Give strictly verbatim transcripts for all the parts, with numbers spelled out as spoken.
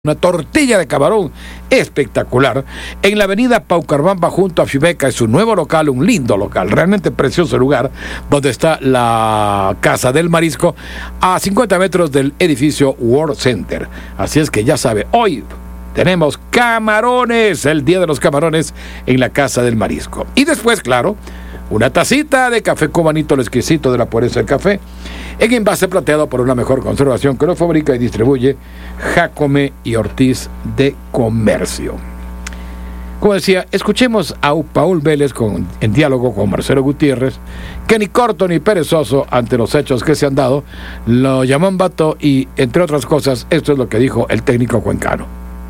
Una tortilla de camarón espectacular en la avenida Paucarbamba junto a Fibeca. Es un nuevo local, un lindo local, realmente precioso lugar donde está la Casa del Marisco a cincuenta metros del edificio World Center. Así es que ya sabe, hoy tenemos camarones, el día de los camarones en la Casa del Marisco. Y después, claro, una tacita de café cubanito, lo exquisito de la pureza del café, en envase plateado por una mejor conservación que lo fabrica y distribuye Jacome y Ortiz de Comercio. Como decía, escuchemos a Paul Vélez con, en diálogo con Marcelo Gutiérrez, que ni corto ni perezoso ante los hechos que se han dado, lo llamó en vato y, entre otras cosas, esto es lo que dijo el técnico cuencano.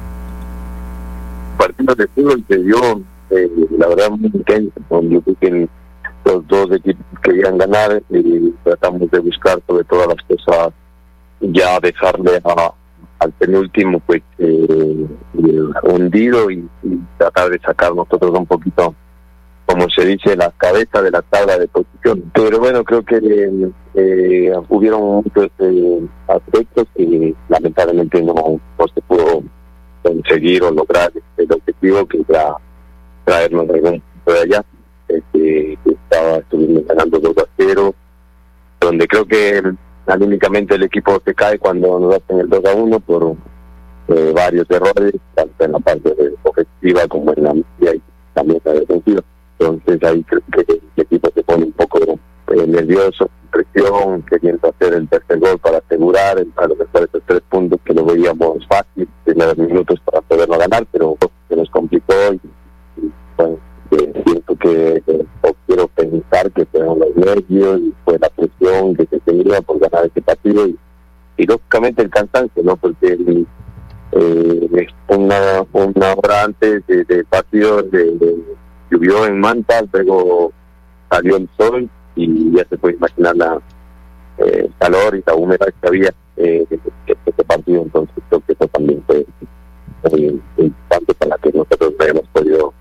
Partido de fútbol se dio, eh, la verdad, muy intenso, donde yo creo que los dos equipos querían ganar y tratamos de buscar sobre todas las cosas, ya dejarle a, al penúltimo pues eh, hundido y, y tratar de sacar nosotros un poquito, como se dice, la cabeza de la tabla de posición. Pero bueno, creo que eh, eh, hubieron muchos eh, aspectos que lamentablemente no, no se pudo conseguir o lograr el objetivo, que era traernos algún punto de allá. Que estaba estuvimos ganando dos a cero, donde creo que anímicamente el equipo se cae cuando nos hacen el dos a uno por eh, varios errores, tanto en la parte ofensiva como en la media y también la defensiva. Entonces ahí creo que el equipo se pone un poco eh, nervioso, presión, queriendo hacer el tercer gol para asegurar a lo mejor esos tres puntos que lo veíamos fácil, primeros minutos para poderlo ganar, pero se nos complicó y, y bueno, Eh, siento que, que o quiero pensar que fueron los nervios y fue la presión que se tenía por ganar este partido y, y lógicamente el cansancio, ¿no? Porque eh, una una hora antes del de partido de, de, llovió en Manta, luego salió el sol y ya se puede imaginar la eh, el calor y la humedad que había eh, en este partido. Entonces creo que eso también fue muy importante para que nosotros no hayamos podido.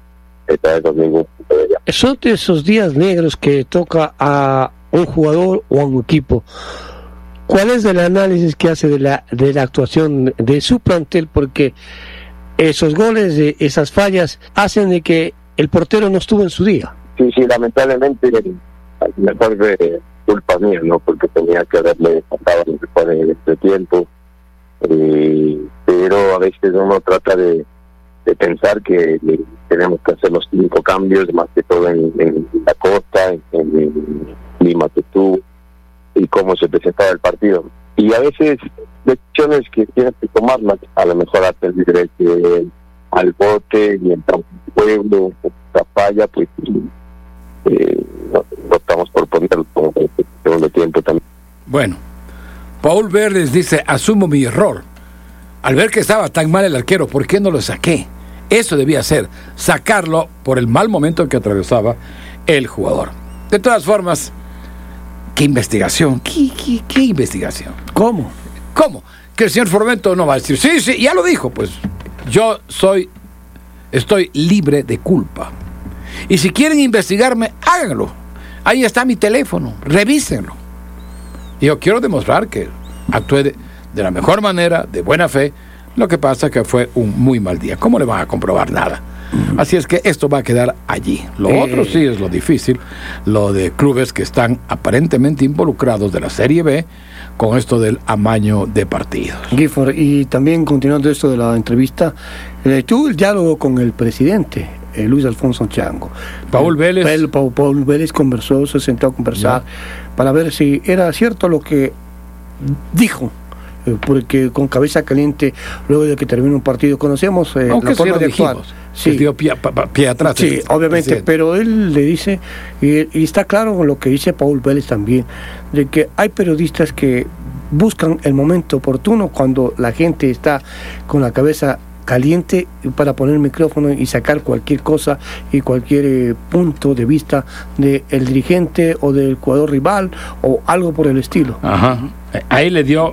Son de esos días negros que toca a un jugador o a un equipo. ¿Cuál es el análisis que hace de la de la actuación de su plantel? Porque esos goles, esas fallas, hacen de que el portero no estuvo en su día. Sí, sí, lamentablemente, mejor de culpa mía, ¿no? Porque tenía que haberle faltado mejor en este tiempo. Eh, pero a veces uno trata de de pensar que eh, tenemos que hacer los cinco cambios, más que todo en, en la costa, en, en Lima, Tutú, y cómo se presentaba el partido. Y a veces decisiones que tienes que tomarlas, a lo mejor hacer directo al bote y en un pueblo, la falla, pues eh, no, no estamos por ponerlo como el segundo tiempo también. Bueno, Paul Vélez dice, asumo mi error. Al ver que estaba tan mal el arquero, ¿por qué no lo saqué? Eso debía ser, sacarlo por el mal momento que atravesaba el jugador. De todas formas, ¿qué investigación? ¿Qué, qué, qué investigación? ¿Cómo? ¿Cómo? Que el señor Formento no va a decir, sí, sí, ya lo dijo, pues yo soy, estoy libre de culpa. Y si quieren investigarme, háganlo. Ahí está mi teléfono, revísenlo. Y yo quiero demostrar que actué de... de la mejor manera, de buena fe. Lo que pasa es que fue un muy mal día. ¿Cómo le van a comprobar nada? Uh-huh. Así es que esto va a quedar allí. Lo eh. otro sí es lo difícil, lo de clubes que están aparentemente involucrados de la Serie B con esto del amaño de partidos. Gifford, y también continuando esto de la entrevista, eh, tuvo el diálogo con el presidente, eh, Luis Alfonso Chango. Paul Vélez. El, Paul, Paul Vélez conversó, se sentó a conversar ¿no? para ver si era cierto lo que dijo. Porque con cabeza caliente, luego de que termine un partido, conocemos eh, la forma de actuar. Sí, dio pie, pie atrás. Sí, obviamente, presidente. Pero él le dice, y, y está claro con lo que dice Paul Vélez también, de que hay periodistas que buscan el momento oportuno cuando la gente está con la cabeza caliente para poner el micrófono y sacar cualquier cosa y cualquier eh, punto de vista del dirigente o del jugador rival o algo por el estilo. Ajá. Ahí le dio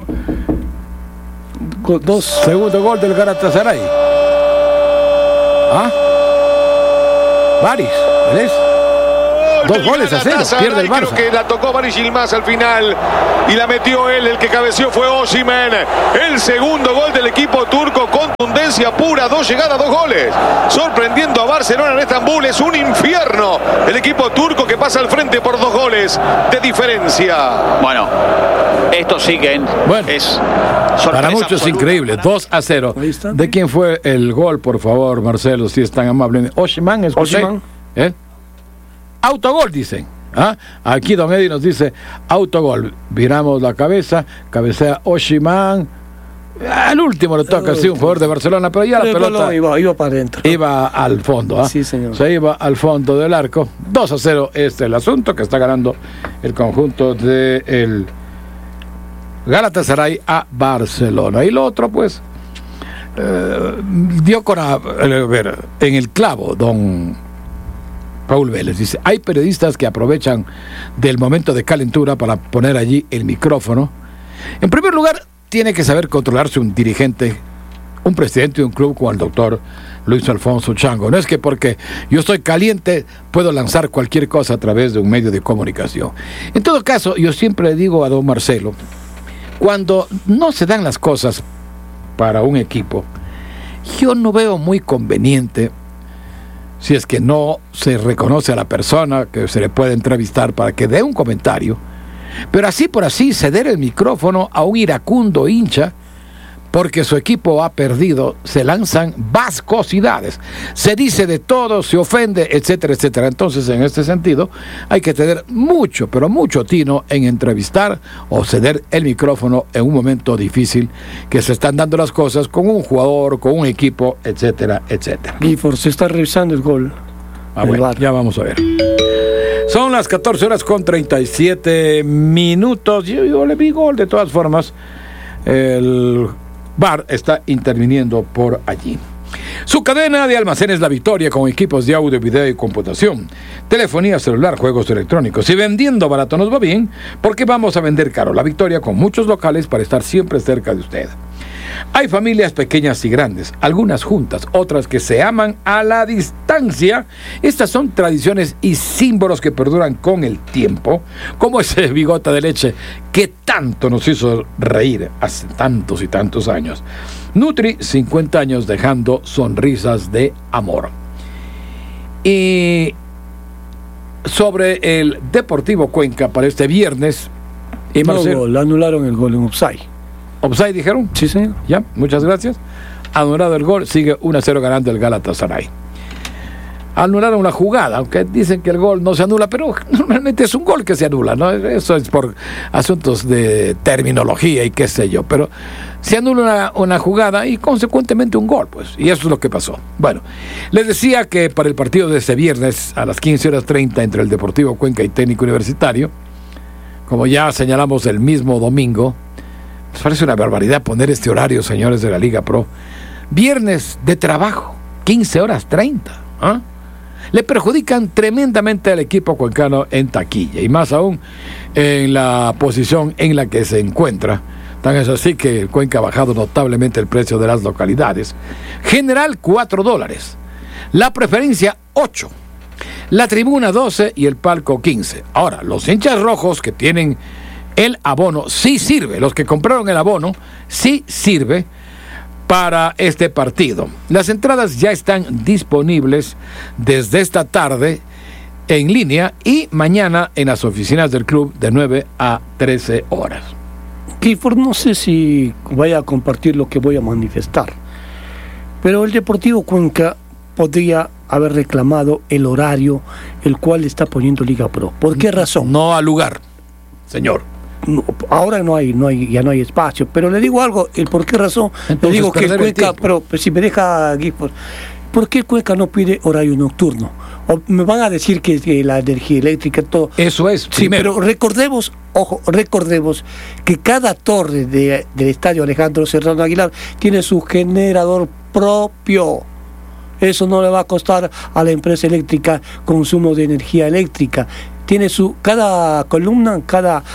dos segundo gol del Galatasaray. ¿Ah? Baris, ¿ves? gol. Dos goles a cero, pierde el Barça. Creo que la tocó Mari Yilmaz al final y la metió él. El que cabeció fue Osimhen. El segundo gol del equipo turco, contundencia pura, dos llegadas, dos goles. Sorprendiendo a Barcelona en Estambul, es un infierno. El equipo turco que pasa al frente por dos goles de diferencia. Bueno, esto sí que bueno, es para muchos es increíble, dos a cero. ¿De quién fue el gol, por favor, Marcelo, si es tan amable? Osimhen, ¿escuché? ¿Eh? Autogol, dicen. ¿Ah? Aquí Don Eddie nos dice autogol. Viramos la cabeza, cabecea Osimhen. Al último le toca así un jugador de Barcelona, pero ya la pero pelota no, iba, iba para adentro. Iba al fondo, ¿ah? Sí, señor. Se iba al fondo del arco. dos a cero es el asunto que está ganando el conjunto del Galatasaray a Barcelona. Y lo otro, pues, eh, dio con a, a ver, en el clavo, don Paul Vélez. Dice, hay periodistas que aprovechan del momento de calentura para poner allí el micrófono. En primer lugar, tiene que saber controlarse un dirigente, un presidente de un club como el doctor Luis Alfonso Chango. No es que porque yo estoy caliente puedo lanzar cualquier cosa a través de un medio de comunicación. En todo caso, yo siempre le digo a don Marcelo, cuando no se dan las cosas para un equipo, yo no veo muy conveniente, si es que no se reconoce a la persona que se le puede entrevistar para que dé un comentario, pero así por así ceder el micrófono a un iracundo hincha porque su equipo ha perdido, se lanzan vascosidades, se dice de todo, se ofende, etcétera, etcétera. Entonces, en este sentido, hay que tener mucho, pero mucho tino en entrevistar o ceder el micrófono en un momento difícil que se están dando las cosas con un jugador, con un equipo, etcétera, etcétera. Gifford, se está revisando el gol. Ah, bueno, ya vamos a ver. Son las catorce horas con treinta y siete minutos. Yo, yo le vi gol de todas formas. El V A R está interviniendo por allí. Su cadena de almacenes La Victoria, con equipos de audio, video y computación, telefonía celular, juegos electrónicos. Y vendiendo barato nos va bien, porque vamos a vender caro. La Victoria, con muchos locales para estar siempre cerca de usted. Hay familias pequeñas y grandes, algunas juntas, otras que se aman a la distancia. Estas son tradiciones y símbolos que perduran con el tiempo, como ese bigota de leche que tanto nos hizo reír hace tantos y tantos años. Nutri, cincuenta años dejando sonrisas de amor. Y sobre el Deportivo Cuenca para este viernes, y no, Marcelo, gol, anularon el gol en offside. ¿Offside dijeron? Sí, señor. Ya, muchas gracias. Anulado el gol, sigue uno a cero ganando el Galatasaray. Anularon la jugada, aunque dicen que el gol no se anula, pero normalmente es un gol que se anula, ¿no? Eso es por asuntos de terminología y qué sé yo, pero se anula una, una jugada y consecuentemente un gol, pues, y eso es lo que pasó. Bueno, les decía que para el partido de este viernes a las quince horas treinta entre el Deportivo Cuenca y Técnico Universitario, como ya señalamos el mismo domingo, nos parece una barbaridad poner este horario, señores de la Liga Pro. Viernes de trabajo, quince horas treinta. ¿Ah? Le perjudican tremendamente al equipo cuencano en taquilla, y más aún en la posición en la que se encuentra. Tan es así que Cuenca ha bajado notablemente el precio de las localidades. General, cuatro dólares. La preferencia, ocho. La tribuna, doce, y el palco, quince. Ahora, los hinchas rojos que tienen el abono sí sirve, los que compraron el abono sí sirve para este partido. Las entradas ya están disponibles desde esta tarde en línea y mañana en las oficinas del club de nueve a trece horas. Clifford, no sé si vaya a compartir lo que voy a manifestar, pero el Deportivo Cuenca podría haber reclamado el horario el cual está poniendo Liga Pro. ¿Por qué razón? No al lugar, señor. No, ahora no hay, no hay, ya no hay espacio, pero le digo algo, el por qué razón. Entonces, le digo que el Cuenca, pero pues, si me deja Gifford, ¿por qué el Cuenca no pide horario nocturno? O me van a decir que, que la energía eléctrica, todo. Eso es, sí, primero. Pero recordemos, ojo, recordemos que cada torre de, del estadio Alejandro Serrano Aguilar tiene su generador propio. Eso no le va a costar a la empresa eléctrica consumo de energía eléctrica. Tiene su, cada columna, cada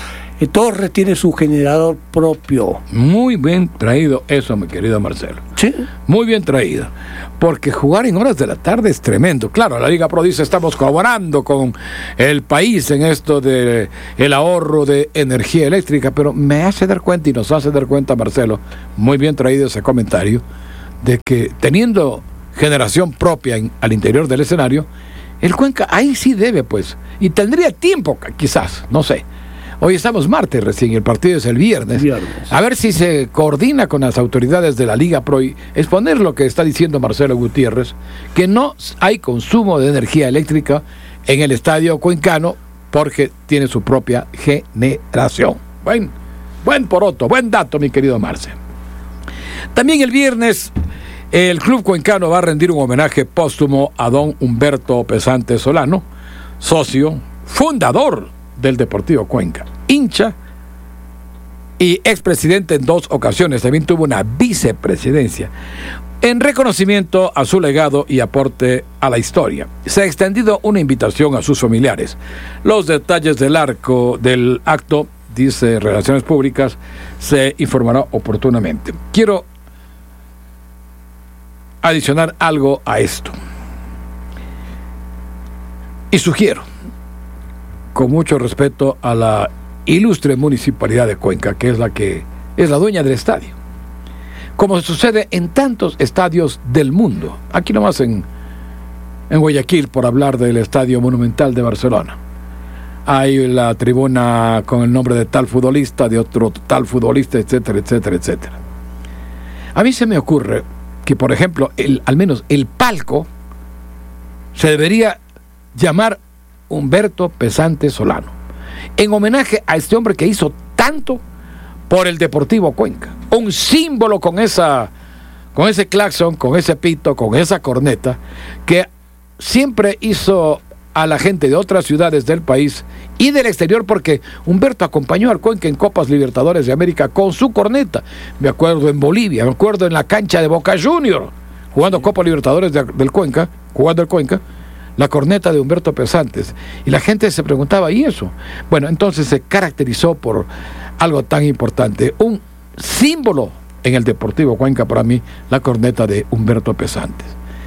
Eh, Torres tiene su generador propio. Muy bien traído eso, mi querido Marcelo. Sí. Muy bien traído. Porque jugar en horas de la tarde es tremendo. Claro, la Liga Pro dice estamos colaborando con el país en esto de el ahorro de energía eléctrica, pero me hace dar cuenta y nos hace dar cuenta, Marcelo, muy bien traído ese comentario, de que teniendo generación propia en, al interior del escenario, el Cuenca ahí sí debe, pues, y tendría tiempo, quizás, no sé. Hoy estamos martes recién, el partido es el viernes. Viernes. A ver si se coordina con las autoridades de la Liga Pro y exponer lo que está diciendo Marcelo Gutiérrez, que no hay consumo de energía eléctrica en el estadio cuencano porque tiene su propia generación. Buen, buen poroto, buen dato, mi querido Marcelo. También el viernes el Club Cuencano va a rendir un homenaje póstumo a don Humberto Pesante Solano, socio, fundador del Deportivo Cuenca, hincha y expresidente en dos ocasiones. También tuvo una vicepresidencia en reconocimiento a su legado y aporte a la historia. Se ha extendido una invitación a sus familiares. Los detalles del arco del acto, dice Relaciones Públicas, se informará oportunamente. Quiero adicionar algo a esto y sugiero, con mucho respeto a la ilustre municipalidad de Cuenca, que es la que es la dueña del estadio, como sucede en tantos estadios del mundo. Aquí nomás en, en Guayaquil, por hablar del Estadio Monumental de Barcelona, hay la tribuna con el nombre de tal futbolista, de otro tal futbolista, etcétera, etcétera, etcétera. A mí se me ocurre que, por ejemplo, el, al menos el palco se debería llamar Humberto Pesante Solano, en homenaje a este hombre que hizo tanto por el Deportivo Cuenca. Un símbolo con esa, con ese claxon, con ese pito, con esa corneta, que siempre hizo a la gente de otras ciudades del país y del exterior, porque Humberto acompañó al Cuenca en Copas Libertadores de América con su corneta. Me acuerdo en Bolivia, me acuerdo en la cancha de Boca Juniors, jugando Copa Libertadores de, del Cuenca, jugando el Cuenca, la corneta de Humberto Pesantes. Y la gente se preguntaba, ¿y eso? Bueno, entonces se caracterizó por algo tan importante, un símbolo en el Deportivo Cuenca para mí, la corneta de Humberto Pesantes.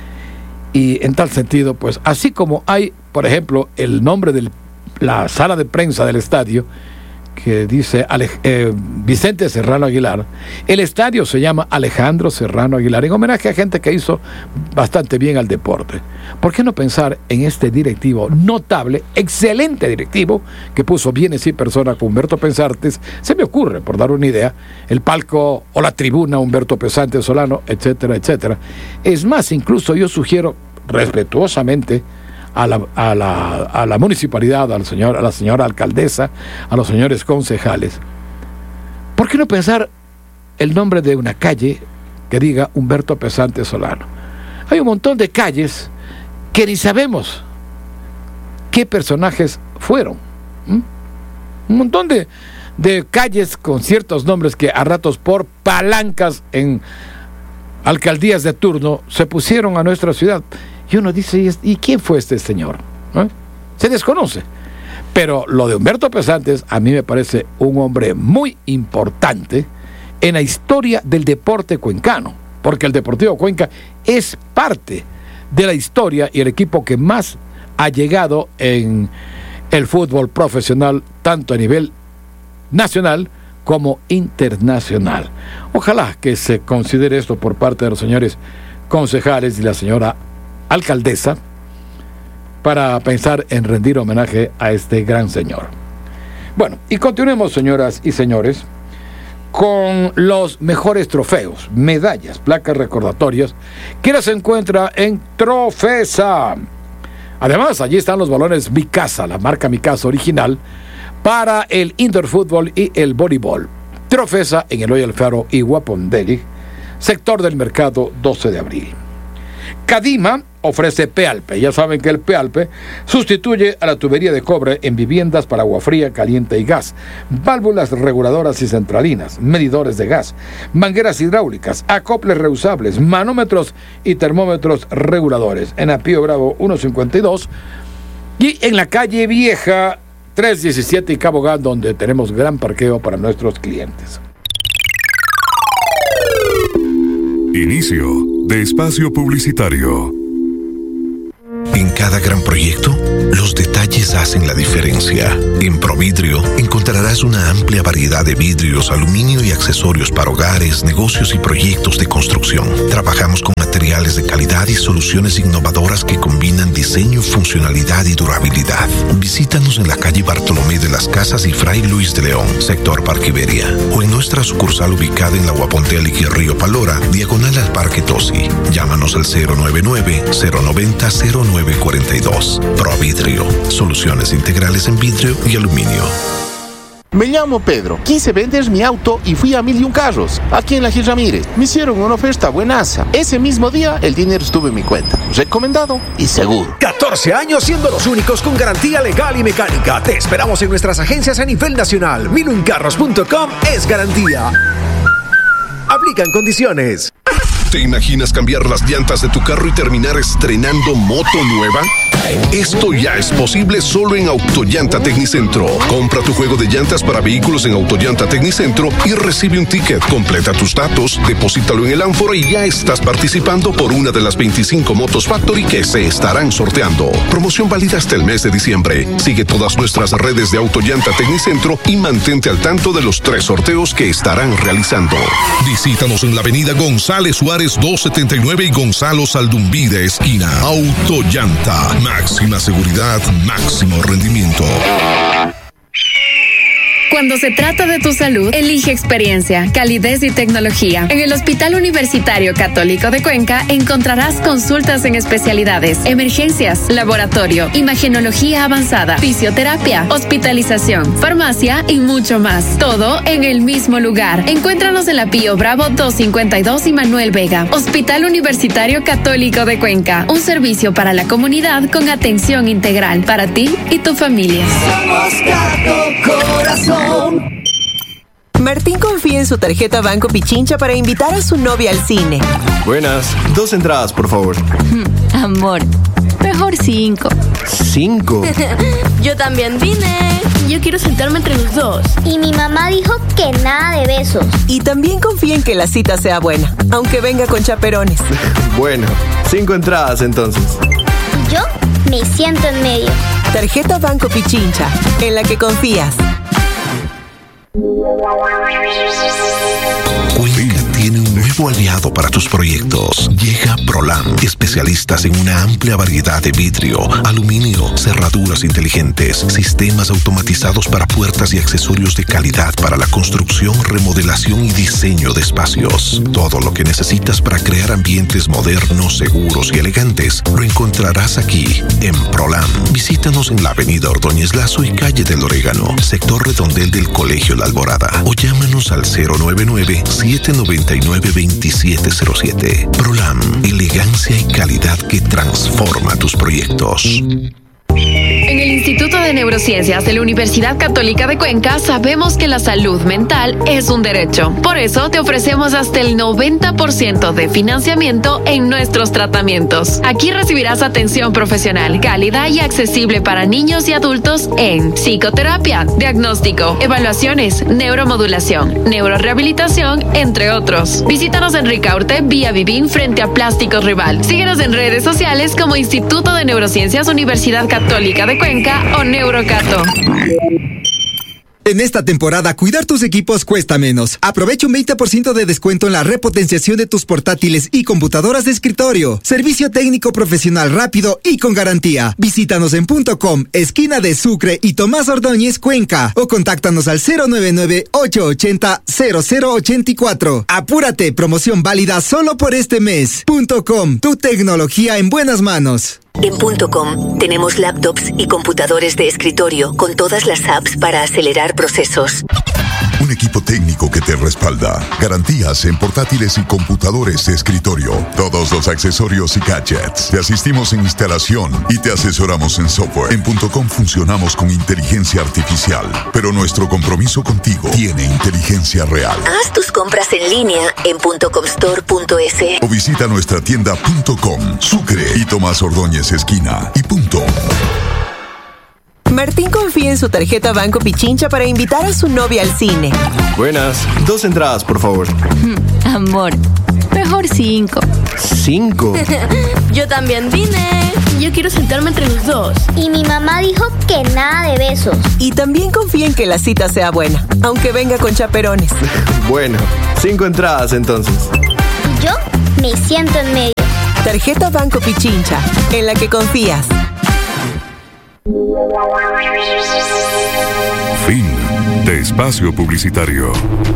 Y en tal sentido, pues, así como hay, por ejemplo, el nombre de la sala de prensa del estadio, que dice Ale, eh, Vicente Serrano Aguilar, el estadio se llama Alejandro Serrano Aguilar, en homenaje a gente que hizo bastante bien al deporte. ¿Por qué no pensar en este directivo notable, excelente directivo, que puso bienes y personas con Humberto Pesantes? Se me ocurre, por dar una idea, el palco o la tribuna Humberto Pesante Solano, etcétera, etcétera. Es más, incluso yo sugiero respetuosamente a la, a la, a la municipalidad, al señor, a la señora alcaldesa, a los señores concejales, ¿por qué no pensar el nombre de una calle que diga Humberto Pesante Solano? Hay un montón de calles que ni sabemos qué personajes fueron. ¿Mm? Un montón de, de calles con ciertos nombres que a ratos por palancas en alcaldías de turno se pusieron a nuestra ciudad. Y uno dice, ¿y quién fue este señor? ¿Eh? Se desconoce. Pero lo de Humberto Pesantes a mí me parece un hombre muy importante en la historia del deporte cuencano, porque el Deportivo Cuenca es parte de la historia y el equipo que más ha llegado en el fútbol profesional, tanto a nivel nacional como internacional. Ojalá que se considere esto por parte de los señores concejales y la señora alcaldesa para pensar en rendir homenaje a este gran señor. Bueno, y continuemos, señoras y señores, con los mejores trofeos, medallas, placas recordatorias que las encuentra en Trofesa. Además, allí están los balones Mikasa, la marca Mikasa original, para el indoor fútbol y el voleibol. Trofesa en Eloy Alfaro y Guapondeli, sector del mercado doce de abril. Cadima ofrece Pealpe. Ya saben que el Pealpe sustituye a la tubería de cobre en viviendas para agua fría, caliente y gas, válvulas reguladoras y centralinas, medidores de gas, mangueras hidráulicas, acoples reusables, manómetros y termómetros reguladores. En Apío Bravo ciento cincuenta y dos y en la calle Vieja trescientos diecisiete y Cabo Gat, donde tenemos gran parqueo para nuestros clientes. Inicio de espacio publicitario. En cada gran proyecto, los detalles hacen la diferencia. En Providrio encontrarás una amplia variedad de vidrios, aluminio y accesorios para hogares, negocios y proyectos de construcción. Trabajamos con materiales de calidad y soluciones innovadoras que combinan diseño, funcionalidad y durabilidad. Visítanos en la calle Bartolomé de las Casas y Fray Luis de León, sector Parque Iberia, o en nuestra sucursal ubicada en la Guapontealic y Río Palora, diagonal al Parque Tosi. Llámanos al cero nueve nueve, cero noventa, cero nueve cuarenta y dos. Providrio, soluciones integrales en vidrio y aluminio. Me llamo Pedro, quise vender mi auto y fui a Mil y Un Carros, aquí en la Gil Ramírez. Me hicieron una oferta buenaza. Ese mismo día, el dinero estuvo en mi cuenta. Recomendado y seguro. catorce años siendo los únicos con garantía legal y mecánica. Te esperamos en nuestras agencias a nivel nacional. mil un carros punto com es garantía. Aplican condiciones. ¿Te imaginas cambiar las llantas de tu carro y terminar estrenando moto nueva? Esto ya es posible solo en Autollanta Tecnicentro. Compra tu juego de llantas para vehículos en Autollanta Tecnicentro y recibe un ticket. Completa tus datos, deposítalo en el ánfora y ya estás participando por una de las veinticinco motos Factory que se estarán sorteando. Promoción válida hasta el mes de diciembre. Sigue todas nuestras redes de Autollanta Tecnicentro y mantente al tanto de los tres sorteos que estarán realizando. Visítanos en la avenida González Suárez doscientos setenta y nueve y Gonzalo Saldumbide esquina. Autollanta. Máxima seguridad, máximo rendimiento. Cuando se trata de tu salud, elige experiencia, calidez y tecnología. En el Hospital Universitario Católico de Cuenca encontrarás consultas en especialidades, emergencias, laboratorio, imagenología avanzada, fisioterapia, hospitalización, farmacia y mucho más. Todo en el mismo lugar. Encuéntranos en la Pío Bravo doscientos cincuenta y dos y Manuel Vega. Hospital Universitario Católico de Cuenca. Un servicio para la comunidad con atención integral para ti y tu familia. Somos Cato Corazón. Martín confía en su tarjeta Banco Pichincha para invitar a su novia al cine. Buenas, dos entradas, por favor. Amor, mejor cinco. ¿Cinco? Yo también vine. Yo quiero sentarme entre los dos. Y mi mamá dijo que nada de besos. Y también confía en que la cita sea buena, aunque venga con chaperones. Bueno, cinco entradas entonces. Y yo me siento en medio. Tarjeta Banco Pichincha, en la que confías. Cuenca tiene un nuevo aliado para tus proyectos. Llega Prolam, especialistas en una amplia variedad de vidrio, aluminio, cerraduras inteligentes, sistemas automatizados para puertas y accesorios de calidad para la construcción, remodelación y diseño de espacios. Todo lo que necesitas para crear ambientes modernos, seguros y elegantes lo encontrarás aquí en Prolam. Visítanos en la avenida Ordóñez Lazo y calle del Orégano, sector redondel del Colegio La Alborada, o llámanos al cero nueve nueve, siete nueve nueve, dos siete cero siete. Prolam, elegancia y calidad que transforma tus proyectos. En el Instituto de Neurociencias de la Universidad Católica de Cuenca sabemos que la salud mental es un derecho. Por eso te ofrecemos hasta el noventa por ciento de financiamiento en nuestros tratamientos. Aquí recibirás atención profesional, cálida y accesible para niños y adultos en psicoterapia, diagnóstico, evaluaciones, neuromodulación, neurorehabilitación, entre otros. Visítanos en Ricaurte, vía Vivín, frente a Plásticos Rival. Síguenos en redes sociales como Instituto de Neurociencias Universidad Católica de Cuenca o Neurocato. En esta temporada, cuidar tus equipos cuesta menos. Aprovecha un veinte por ciento de descuento en la repotenciación de tus portátiles y computadoras de escritorio. Servicio técnico profesional rápido y con garantía. Visítanos en punto com, esquina de Sucre y Tomás Ordóñez, Cuenca. O contáctanos al cero nueve nueve, ocho ocho cero, cero cero ocho cuatro. Apúrate, promoción válida solo por este mes. Punto com, tu tecnología en buenas manos. En punto com tenemos laptops y computadores de escritorio con todas las apps para acelerar procesos. Un equipo técnico que te respalda. Garantías en portátiles y computadores de escritorio. Todos los accesorios y gadgets. Te asistimos en instalación y te asesoramos en software. En punto com funcionamos con inteligencia artificial, pero nuestro compromiso contigo tiene inteligencia real. Haz tus compras en línea en punto com store punto es o visita nuestra tienda punto com, Sucre y Tomás Ordóñez esquina y punto. Martín confía en su tarjeta Banco Pichincha para invitar a su novia al cine. Buenas, dos entradas, por favor. Amor, mejor cinco. ¿Cinco? Yo también vine. Yo quiero sentarme entre los dos. Y mi mamá dijo que nada de besos. Y también confía en que la cita sea buena, aunque venga con chaperones. Bueno, cinco entradas entonces. Y yo me siento en medio. Tarjeta Banco Pichincha, en la que confías. Fin de espacio publicitario.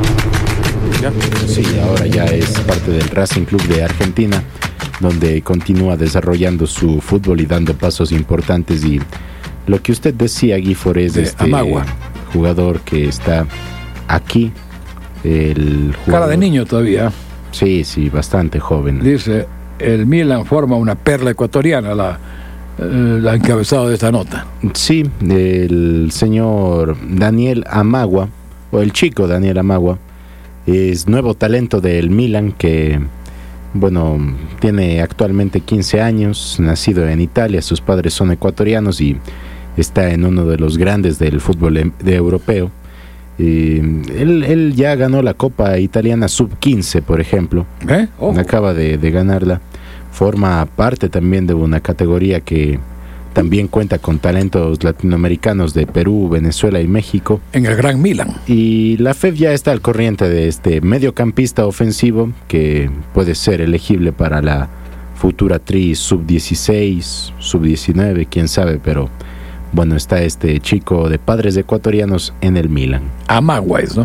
Sí, ahora ya es parte del Racing Club de Argentina, donde continúa desarrollando su fútbol y dando pasos importantes. Y lo que usted decía, Gifford, es de este Amagua, jugador que está aquí. El jugador, cara de niño todavía. Sí, sí, bastante joven. Dice, el Milan forma una perla ecuatoriana, la, eh, la encabezado de esta nota. Sí, el señor Daniel Amagua, o el chico Daniel Amagua, es nuevo talento del Milan que, bueno, tiene actualmente quince años, nacido en Italia, sus padres son ecuatorianos y está en uno de los grandes del fútbol de europeo. Y él, él ya ganó la Copa Italiana sub quince, por ejemplo. ¿Eh? Oh. Acaba de, de ganarla. Forma parte también de una categoría que también cuenta con talentos latinoamericanos de Perú, Venezuela y México. En el Gran Milan. Y la F E F ya está al corriente de este mediocampista ofensivo que puede ser elegible para la futura tri sub dieciséis, sub diecinueve, quién sabe, pero bueno, está este chico de padres ecuatorianos en el Milan. Amagua es, ¿no?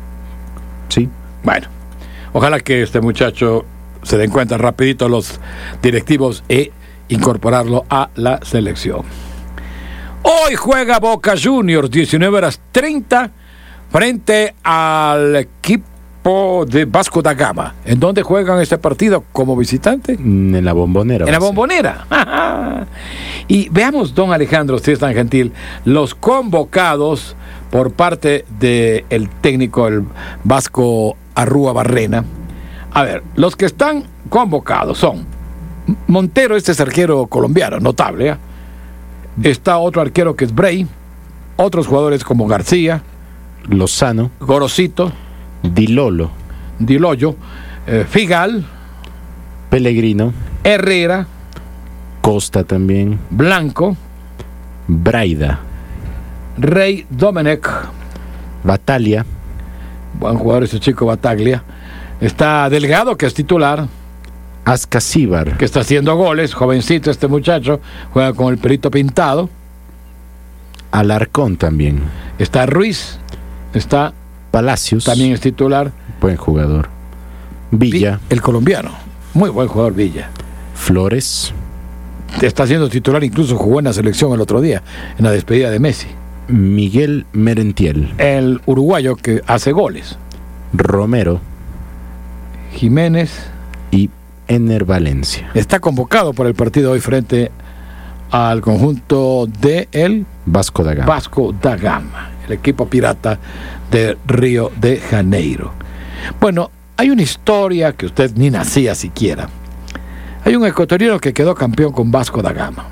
Sí. Bueno, ojalá que este muchacho se den cuenta rapidito los directivos e incorporarlo a la selección. Hoy juega Boca Juniors, diecinueve horas treinta, frente al equipo de Vasco da Gama. ¿En dónde juegan este partido como visitante? En la Bombonera. En la Bombonera. Y veamos, don Alejandro, si es tan gentil, los convocados por parte del técnico, el Vasco Arrúa Barrena. A ver, los que están convocados son Montero, este es arquero colombiano, notable. ¿eh? Está otro arquero que es Bray, otros jugadores como García, Lozano, Gorosito, Dilolo, Diloyo, eh, Figal, Pellegrino, Herrera, Costa también, Blanco, Braida, Rey Domenech, Bataglia, buen jugador ese chico Bataglia. Está Delgado, que es titular. Ascasíbar, que está haciendo goles, jovencito este muchacho, juega con el pelito pintado. Alarcón también. Está Ruiz, está Palacios, también es titular. Buen jugador. Villa, el colombiano, muy buen jugador Villa. Flores, está siendo titular, incluso jugó en la selección el otro día, en la despedida de Messi. Miguel Merentiel, el uruguayo que hace goles. Romero, Jiménez y Ener Valencia. Está convocado por el partido hoy frente al conjunto de el Vasco da Gama. Vasco da Gama, el equipo pirata de Río de Janeiro. Bueno, hay una historia que usted ni nacía siquiera. Hay un ecuatoriano que quedó campeón con Vasco da Gama.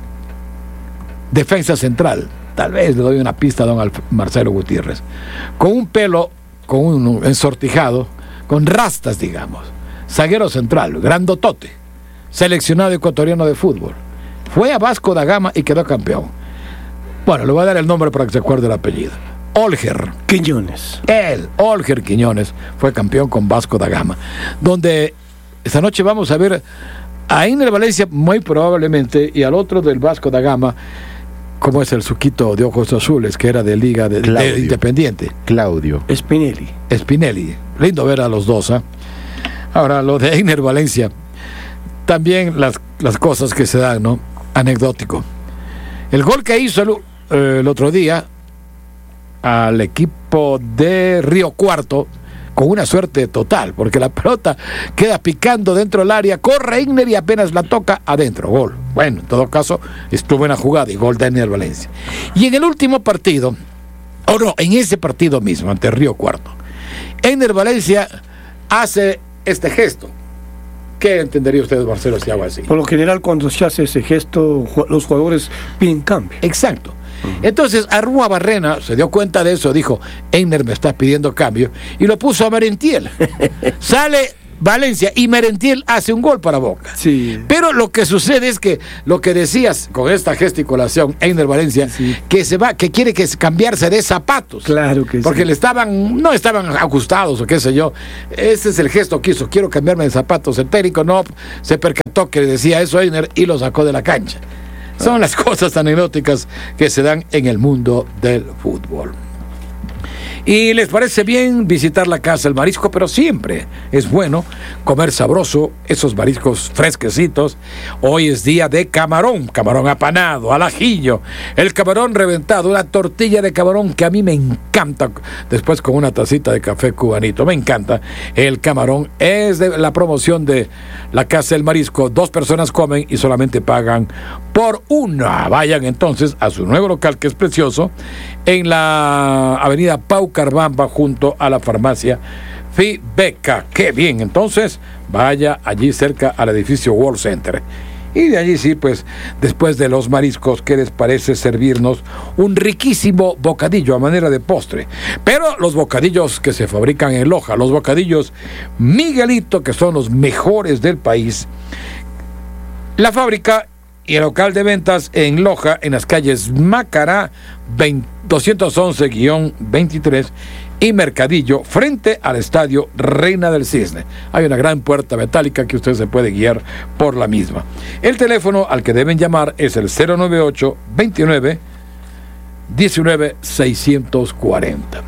Defensa central, tal vez le doy una pista a don Alf- Marcelo Gutiérrez. Con un pelo, con un ensortijado, con rastas, digamos. Zaguero central, grandotote, seleccionado ecuatoriano de fútbol. Fue a Vasco da Gama y quedó campeón. Bueno, le voy a dar el nombre para que se acuerde el apellido. Olger Quiñones. Él, Olger Quiñones, fue campeón con Vasco da Gama. Donde esta noche vamos a ver a Ener Valencia muy probablemente y al otro del Vasco da Gama, como es el suquito de ojos azules, que era de Liga de, de Independiente. Claudio Spinelli. Spinelli. Lindo ver a los dos, ¿eh? Ahora, lo de Ener Valencia, también las, las cosas que se dan, ¿no? Anecdótico. El gol que hizo el, eh, el otro día al equipo de Río Cuarto, con una suerte total, porque la pelota queda picando dentro del área, corre Ener y apenas la toca adentro, gol. Bueno, en todo caso, estuvo en la jugada y gol de Ener Valencia. Y en el último partido, o no, en ese partido mismo, ante Río Cuarto, Ener Valencia hace este gesto. ¿Qué entendería usted, Marcelo, si hago así? Por lo general, cuando se hace ese gesto, los jugadores piden cambio. Exacto. Entonces Arrua Barrena se dio cuenta de eso, dijo, Einer me está pidiendo cambio, y lo puso a Merentiel. Sale Valencia y Merentiel hace un gol para Boca. Sí. Pero lo que sucede es que lo que decías con esta gesticulación, Einer Valencia, sí. que se va, que quiere que cambiarse de zapatos. Claro que porque sí. le estaban, no estaban ajustados o qué sé yo. Ese es el gesto que hizo, quiero cambiarme de zapatos. El técnico no se percató que le decía eso a Einer y lo sacó de la cancha. Son las cosas anecdóticas que se dan en el mundo del fútbol. Y les parece bien visitar la Casa del Marisco, pero siempre es bueno comer sabroso, esos mariscos fresquecitos. Hoy es día de camarón, camarón apanado, al ajillo, el camarón reventado, una tortilla de camarón que a mí me encanta, después con una tacita de café cubanito, me encanta. El camarón es de la promoción de la Casa del Marisco, dos personas comen y solamente pagan por una. Vayan entonces a su nuevo local, que es precioso, en la avenida Pau Carbamba, junto a la farmacia Fibeca. ¡Qué bien! Entonces, vaya allí cerca al edificio World Center. Y de allí sí, pues, después de los mariscos, ¿qué les parece servirnos un riquísimo bocadillo a manera de postre? Pero los bocadillos que se fabrican en Loja, los bocadillos Miguelito, que son los mejores del país, la fábrica y el local de ventas en Loja, en las calles Macará doscientos once guión veintitrés y Mercadillo, frente al estadio Reina del Cisne. Hay una gran puerta metálica que usted se puede guiar por la misma. El teléfono al que deben llamar es el cero noventa y ocho, veintinueve, diecinueve, seiscientos cuarenta.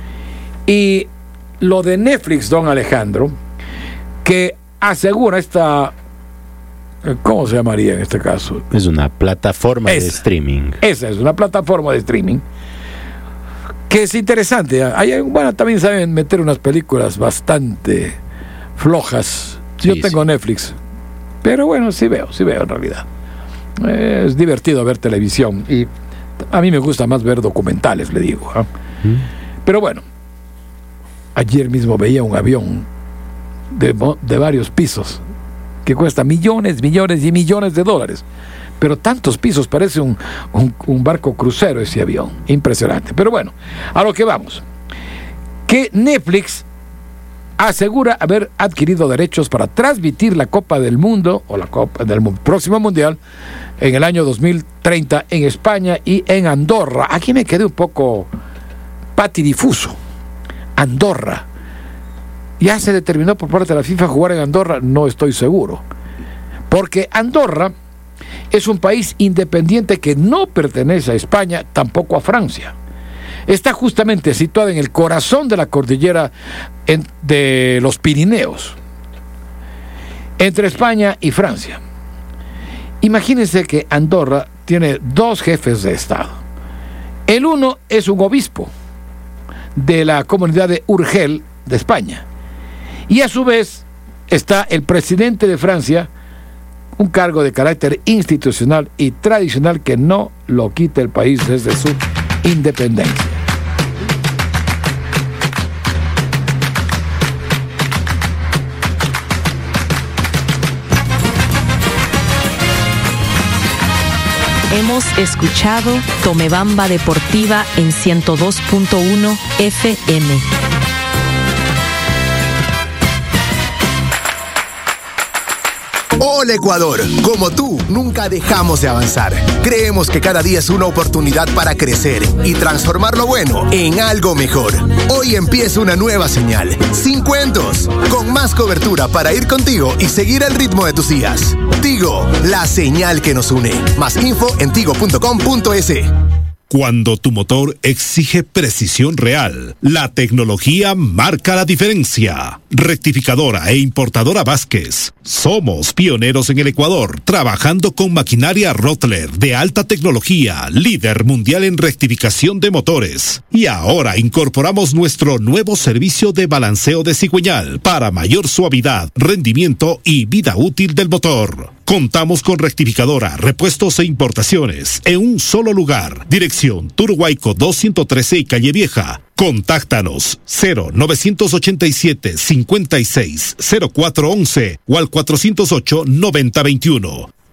Y lo de Netflix, don Alejandro, que asegura esta... ¿Cómo se llamaría en este caso? Es una plataforma esa, de streaming. Esa es una plataforma de streaming que es interesante. Hay, bueno, también saben meter unas películas bastante flojas. Yo sí, tengo sí. Netflix, pero bueno, sí veo, sí veo en realidad. Es divertido ver televisión y a mí me gusta más ver documentales, le digo. ¿eh? ¿Mm? Pero bueno, ayer mismo veía un avión de, de varios pisos que cuesta millones, millones y millones de dólares. Pero tantos pisos, parece un, un, un barco crucero ese avión. Impresionante. Pero bueno, a lo que vamos. Que Netflix asegura haber adquirido derechos para transmitir la Copa del Mundo, o la Copa del próximo Mundial, en el año dos mil treinta en España y en Andorra. Aquí me quedé un poco patidifuso. Andorra. ¿Ya se determinó por parte de la FIFA jugar en Andorra? No estoy seguro. Porque Andorra es un país independiente que no pertenece a España, tampoco a Francia. Está justamente situada en el corazón de la cordillera en, de los Pirineos, entre España y Francia. Imagínense que Andorra tiene dos jefes de Estado. El uno es un obispo de la comunidad de Urgel, de España. Y a su vez está el presidente de Francia, un cargo de carácter institucional y tradicional que no lo quita el país desde su independencia. Hemos escuchado Tomebamba Deportiva en ciento dos punto uno F M. Hola Ecuador, como tú, nunca dejamos de avanzar. Creemos que cada día es una oportunidad para crecer y transformar lo bueno en algo mejor. Hoy empieza una nueva señal, sin cuentos, con más cobertura para ir contigo y seguir el ritmo de tus días. Tigo, la señal que nos une. Más info en tigo punto com punto es. Cuando tu motor exige precisión real, la tecnología marca la diferencia. Rectificadora e importadora Vázquez. Somos pioneros en el Ecuador, trabajando con maquinaria Rottler de alta tecnología, líder mundial en rectificación de motores. Y ahora incorporamos nuestro nuevo servicio de balanceo de cigüeñal para mayor suavidad, rendimiento y vida útil del motor. Contamos con rectificadora, repuestos e importaciones en un solo lugar. Dirección Turhuayco doscientos trece y Calle Vieja. Contáctanos cero novecientos ochenta y siete, cincuenta y seis, cero cuatro once o al cuatrocientos ocho, noventa veintiuno.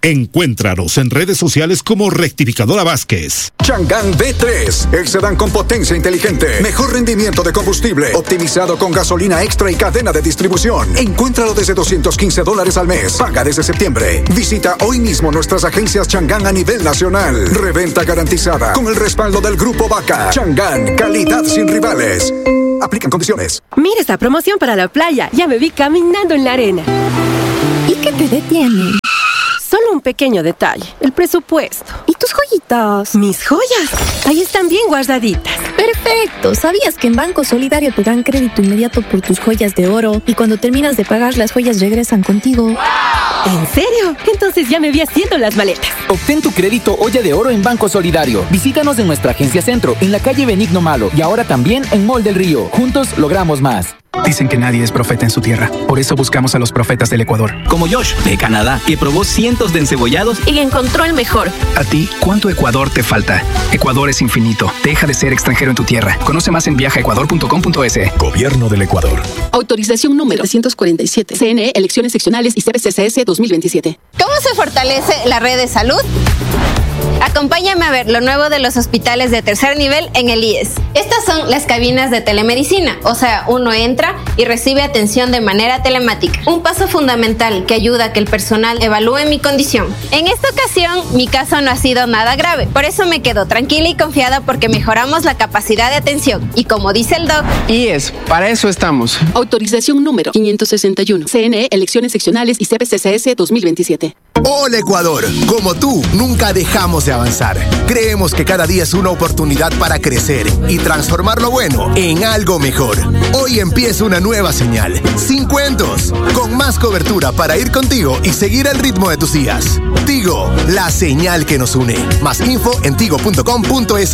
Encuéntranos en redes sociales como Rectificadora Vázquez. Chang'an B tres, el sedán con potencia inteligente, mejor rendimiento de combustible, optimizado con gasolina extra y cadena de distribución. Encuéntralo desde doscientos quince dólares al mes. Paga desde septiembre. Visita hoy mismo nuestras agencias Chang'an a nivel nacional. Reventa garantizada con el respaldo del Grupo Vaca. Chang'an, calidad sin rivales. Aplican condiciones. Mira esta promoción para la playa. Ya me vi caminando en la arena. ¿Y qué te detiene? Solo un pequeño detalle, el presupuesto. ¿Y tus joyitas? ¿Mis joyas? Ahí están bien guardaditas. Perfecto. ¿Sabías que en Banco Solidario te dan crédito inmediato por tus joyas de oro? Y cuando terminas de pagar, las joyas regresan contigo. ¡Wow! ¿En serio? Entonces ya me vi haciendo las maletas. Obtén tu crédito olla de oro en Banco Solidario. Visítanos en nuestra agencia Centro, en la calle Benigno Malo, y ahora también en Mall del Río. Juntos logramos más. Dicen que nadie es profeta en su tierra. Por eso buscamos a los profetas del Ecuador. Como Josh, de Canadá, que probó cientos de encebollados y encontró el mejor. A ti, ¿cuánto Ecuador te falta? Ecuador es infinito. Deja de ser extranjero en tu tierra. Conoce más en viaja ecuador punto com punto es. Gobierno del Ecuador. Autorización número trescientos cuarenta y siete. C N E, Elecciones Seccionales y C B C C S dos mil veintisiete. ¿Cómo se fortalece la red de salud? Acompáñame a ver lo nuevo de los hospitales de tercer nivel en el I E S. Estas son las cabinas de telemedicina, o sea, uno entra y recibe atención de manera telemática. Un paso fundamental que ayuda a que el personal evalúe mi condición. En esta ocasión, mi caso no ha sido nada grave, por eso me quedo tranquila y confiada porque mejoramos la capacidad de atención. Y como dice el doc... I E S, para eso estamos. Autorización número quinientos sesenta y uno. C N E, Elecciones Seccionales y C B C C S dos mil veintisiete. Hola Ecuador, como tú, nunca dejamos de avanzar. Creemos que cada día es una oportunidad para crecer y transformar lo bueno en algo mejor. Hoy empieza una nueva señal, sin cuentos, con más cobertura para ir contigo y seguir el ritmo de tus días. Tigo, la señal que nos une. Más info en tigo punto com punto es.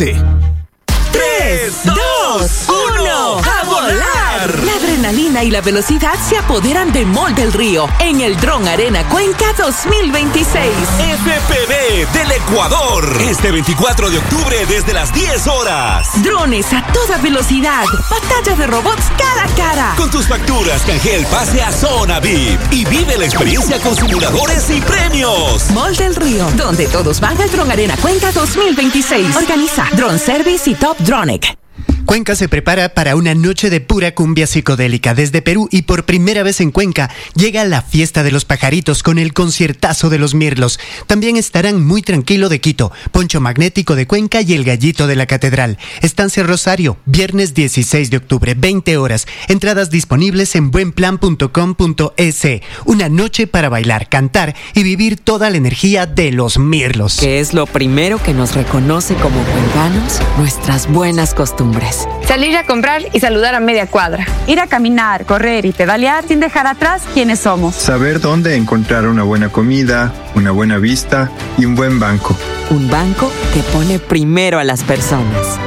tres, dos, uno, ¡a volar! La adrenalina y la velocidad se apoderan de Mall del Río en el Dron Arena Cuenca dos mil veintiséis. F P V del Ecuador. Este veinticuatro de octubre desde las diez horas. Drones a toda velocidad. Batalla de robots cara a cara. Con tus facturas canjea el pase a Zona V I P y vive la experiencia con simuladores y premios. Mall del Río, donde todos van al Dron Arena Cuenca dos mil veintiséis. Organiza Drone Service y Top Dronic. Cuenca se prepara para una noche de pura cumbia psicodélica desde Perú y por primera vez en Cuenca llega la fiesta de los pajaritos con el conciertazo de los Mirlos. También estarán Muy Tranquilo de Quito, Poncho Magnético de Cuenca y El Gallito de la Catedral. Estancia Rosario, viernes dieciséis de octubre, veinte horas. Entradas disponibles en buen plan punto com punto es. Una noche para bailar, cantar y vivir toda la energía de los Mirlos. ¿Qué es lo primero que nos reconoce como cuencanos? Nuestras buenas costumbres. Salir a comprar y saludar a media cuadra. Ir a caminar, correr y pedalear sin dejar atrás quiénes somos. Saber dónde encontrar una buena comida, una buena vista y un buen banco. Un banco que pone primero a las personas.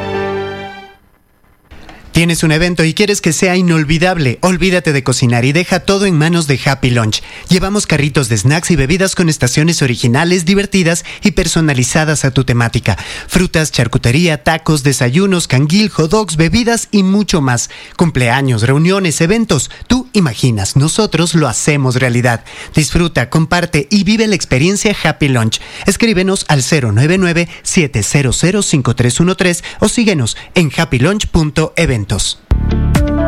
¿Tienes un evento y quieres que sea inolvidable? Olvídate de cocinar y deja todo en manos de Happy Lunch. Llevamos carritos de snacks y bebidas con estaciones originales, divertidas y personalizadas a tu temática. Frutas, charcutería, tacos, desayunos, canguil, hot dogs, bebidas y mucho más. Cumpleaños, reuniones, eventos. Tú imaginas, nosotros lo hacemos realidad. Disfruta, comparte y vive la experiencia Happy Lunch. Escríbenos al cero nueve nueve siete cero cero cinco tres uno tres o síguenos en happy lunch punto eventos.